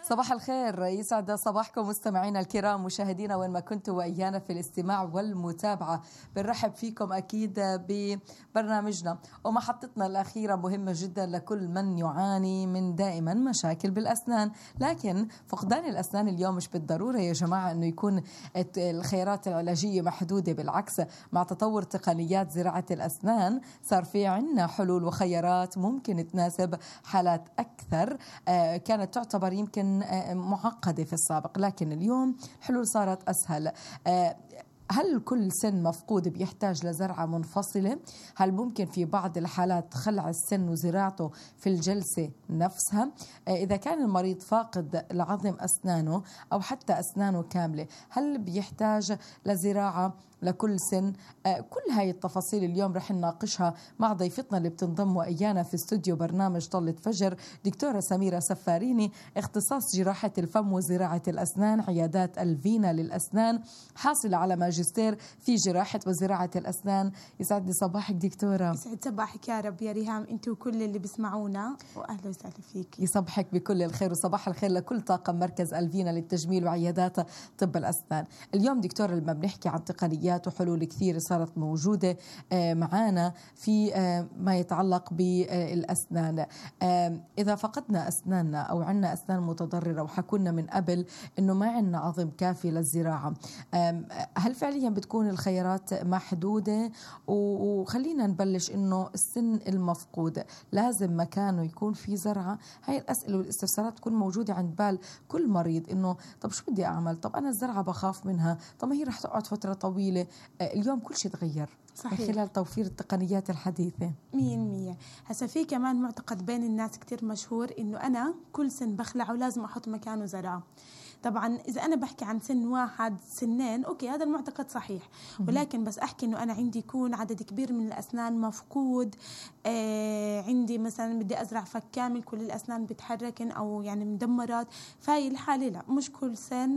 صباح الخير، يسعد صباحكم مستمعينا الكرام، مشاهدينا وين ما كنتوا وإيانا في الاستماع والمتابعة. بنرحب فيكم أكيد ببرنامجنا ومحطتنا الأخيرة مهمة جدا لكل من يعاني من دائما مشاكل بالأسنان. لكن فقدان الأسنان اليوم مش بالضرورة يا جماعة أنه يكون الخيارات العلاجية محدودة، بالعكس مع تطور تقنيات زراعة الأسنان صار في عنا حلول وخيارات ممكن تناسب حالات أكثر كانت تعتبر يمكن معقدة في السابق، لكن اليوم الحلول صارت أسهل. هل كل سن مفقود بيحتاج لزرعة منفصلة؟ هل ممكن في بعض الحالات خلع السن وزراعته في الجلسة نفسها؟ إذا كان المريض فاقد لعظم أسنانه أو حتى أسنانه كاملة، هل بيحتاج لزراعة لكل سن؟ كل هاي التفاصيل اليوم رح نناقشها مع ضيفتنا اللي بتنضم وإيانا في استوديو برنامج طلة فجر، دكتورة سميرة سفاريني، اختصاص جراحة الفم وزراعة الأسنان، عيادات الفينا للأسنان، حاصلة على ماجستير في جراحة وزراعة الأسنان. يسعد لي صباحك دكتورة. يسعد صباحك يا رب يا ريهام، انت وكل اللي بسمعونا، واهلا وسهلا فيك. يصبحك بكل الخير وصباح الخير لكل طاقم مركز الفينا للتجميل وعيادات طب الأسنان. اليوم دكتورة لما بنحكي عن تقنيات وحلول كثير صارت موجودة معانا في ما يتعلق بالأسنان، إذا فقدنا أسناننا أو عنا أسنان متضررة وحكونا من قبل إنه ما عنا عظم كافي للزراعة، هل فعليا بتكون الخيارات محدودة؟ وخلينا نبلش إنه السن المفقود لازم مكانه يكون في زرعة. هاي الأسئلة والاستفسارات تكون موجودة عند بال كل مريض، إنه طب شو بدي أعمل؟ طب أنا الزرعة بخاف منها، طب ما هي رح تقعد فترة طويلة. اليوم كل شيء تغير صحيح. من خلال توفير التقنيات الحديثة 100%. هسا في كمان معتقد بين الناس كتير مشهور إنه أنا كل سن بخلعه لازم أحط مكانه زرعة. طبعا إذا أنا بحكي عن سن واحد سنين أوكي هذا المعتقد صحيح، ولكن بس أحكي إنه أنا عندي يكون عدد كبير من الأسنان مفقود، عندي مثلا بدي أزرع فك كامل كل الأسنان بتحركن أو يعني مدمرات، فهي الحالة لا، مش كل سن